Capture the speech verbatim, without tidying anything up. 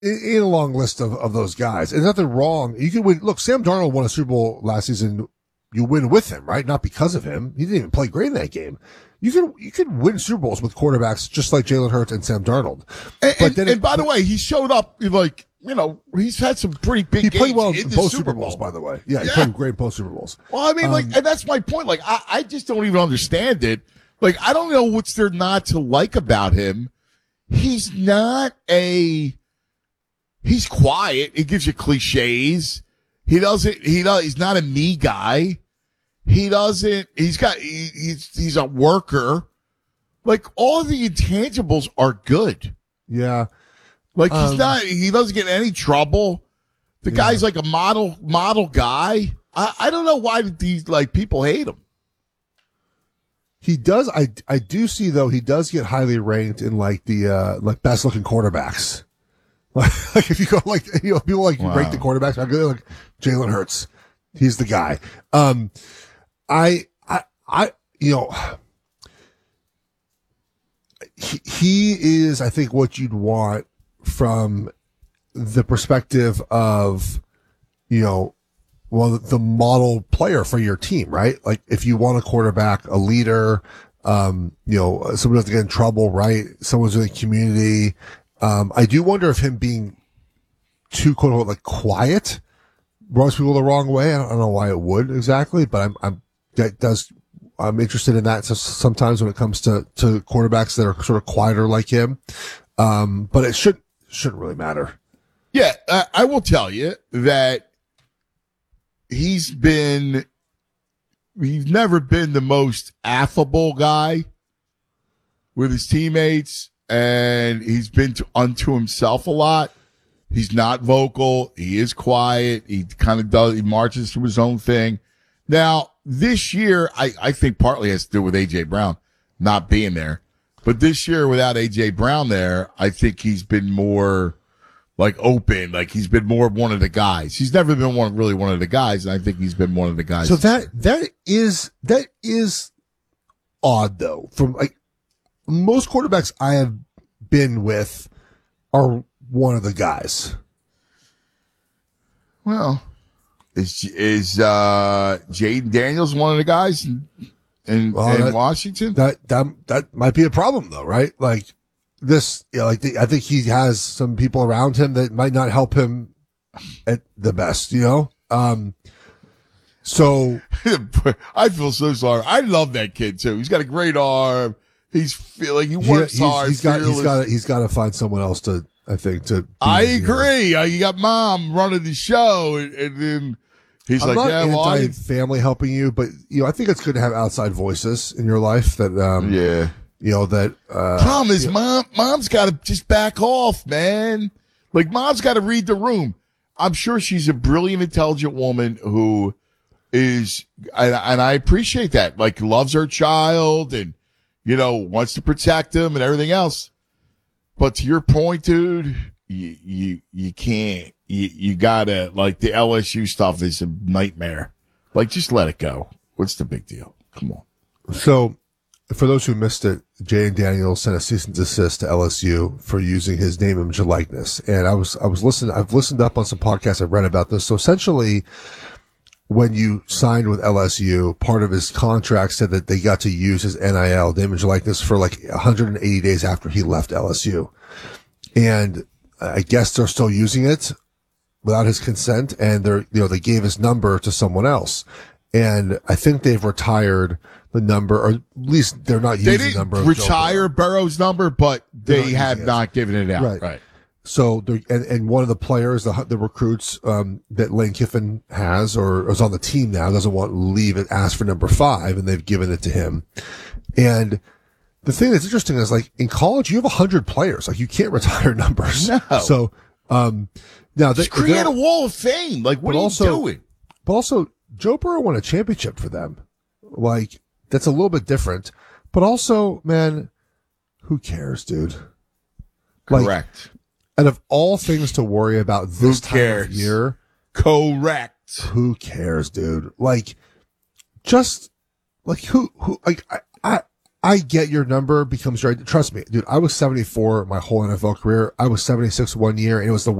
in, in a long list of, of those guys. There's nothing wrong. You can win. Look, Sam Darnold won a Super Bowl last season. You win with him, right? Not because of him. He didn't even play great in that game. You can you can win Super Bowls with quarterbacks just like Jalen Hurts and Sam Darnold. And, but and, then and it, by the way, he showed up like, you know, he's had some pretty big he games played well in in the both Super Super Bowl. Bowls, by the way. Yeah, he Yeah. played great in both Super Bowls. Well, I mean, Um, like, and that's my point. Like, I, I just don't even understand it. Like, I don't know what's there not to like about him. He's not a, he's quiet. He gives you cliches. He doesn't, he does, he's not a me guy. He doesn't, he's got, he, he's, he's a worker. Like, all the intangibles are good. Yeah. Like, he's Um, not, he doesn't get in any trouble. The Yeah. guy's like a model, model guy. I, I don't know why these, like, people hate him. He does. I, I do see though. He does get highly ranked in like the uh, like best looking quarterbacks. Like, like if you go like you know people like Wow. rank the quarterbacks. I go like Jalen Hurts. He's the guy. Um, I I I you know he, he is I think what you'd want from the perspective of you know. Well, the model player for your team, right? Like if you want a quarterback, a leader, um, you know, someone doesn't get in trouble, right? Someone's in the community. Um, I do wonder if him being too quote unquote like quiet rubs people the wrong way. I don't, I don't know why it would exactly, but I'm, I'm, that does, I'm interested in that. So sometimes when it comes to, to quarterbacks that are sort of quieter like him. Um, but it should, shouldn't really matter. Yeah, I, I will tell you that he's been, he's never been the most affable guy with his teammates, and he's been to, unto himself a lot. He's not vocal. He is quiet. He kind of does, he marches through his own thing. Now, this year, I, I think partly has to do with A J Brown not being there. But this year, without A J Brown there, I think he's been more like open, like he's been more one of the guys. He's never been one really one of the guys, and I think he's been one of the guys. So that that is that is odd though. From like most quarterbacks I have been with are one of the guys. Well, is is uh, Jaden Daniels one of the guys in in, Well, in that- Washington? That that that might be a problem though, right? Like this, you know, like the, I think he has some people around him that might not help him at the best, you know. Um, so I feel so sorry. I love that kid too. He's got a great arm. He's feeling he he- works he's, hard. he's got he's fearless. got he's got to find someone else to. I think to. I you know. agree. Uh, You got mom running the show, and, and then he's I'm like, not "Yeah, well, I, anti-family helping you, but you know, I think it's good to have outside voices in your life that, um, yeah." you know, that, uh, Problem is, mom, mom's got to just back off, man. Like, mom's got to read the room. I'm sure she's a brilliant, intelligent woman who is, and, and I appreciate that. Like, loves her child and, you know, wants to protect him and everything else. But to your point, dude, you you you can't. You you gotta, like, the L S U stuff is a nightmare. Like, just let it go. What's the big deal? Come on. so for those who missed it, Jaden Daniels sent a cease and desist to L S U for using his name, image, and likeness. And I was, I was listening, I've listened up on some podcasts I've read about this. So essentially, when you signed with L S U, part of his contract said that they got to use his N I L, the image likeness, for like one hundred eighty days after he left L S U. And I guess they're still using it without his consent, and they're, you know, they gave his number to someone else. And I think they've retired the number, or at least they're not They using the didn't number. of Joe retire Burrow. Burrow's number, but They're they not have using it. not given it out. Right. Right. So, they're- and, and one of the players, the the recruits um, that Lane Kiffin has, or is on the team now, doesn't want to leave and ask for number five, and they've given it to him. And the thing that's interesting is, like, in college, you have a hundred players. Like, you can't retire numbers. No. So, um, now they Just create they're- a wall of fame. Like, what But are also- you doing? But also, Joe Burrow won a championship for them. Like, that's a little bit different. But also, man, who cares, dude? Like, Correct. out of all things to worry about this Who time cares? of year, Correct. who cares, dude? Like, just like who, who, like, I, I, I get your number becomes right. Trust me, dude. I was seventy-four my whole N F L career. I was seventy-six one year, and it was the